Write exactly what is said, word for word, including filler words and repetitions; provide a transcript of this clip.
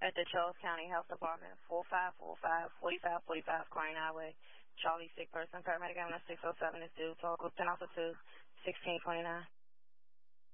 at the Charles County Health Department, four five four five, four five four five Crane Highway. Charlie, sick person, paramedic ambulance six oh seven is due. Total ten Alpha two, sixteen twenty-nine.